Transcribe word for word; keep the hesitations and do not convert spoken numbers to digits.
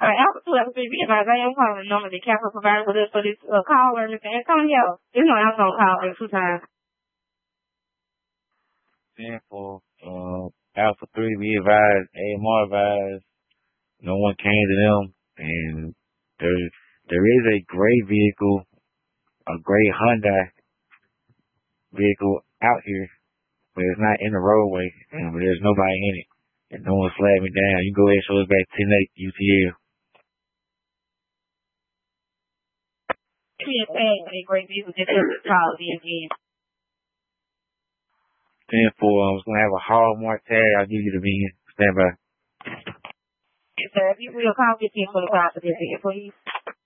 All right, Alpha two, Alpha three, be advised, I am calling normally capital provider for this, for this uh, call or anything. Antonio, you know I'm going to call like two times. ten for, uh, Alpha three, be advised, A M R advised, no one came to them, and there, there is a gray vehicle, a gray Hyundai vehicle out here, but it's not in the roadway, and there's nobody in it, and no one flagged me down. You go ahead and show us back ten eight U T L. P S A, a great vehicle, just call me again. ten four, I was going to have a Hallmark tag. I'll give you the V I N. Stand by. Yes, sir. If you will call fifteen for the call for this, please.